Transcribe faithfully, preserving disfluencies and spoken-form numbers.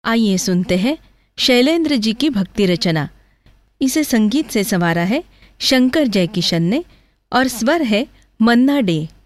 आइए सुनते हैं शैलेंद्र जी की भक्ति रचना। इसे संगीत से संवारा है शंकर जयकिशन ने और स्वर है मन्ना डे।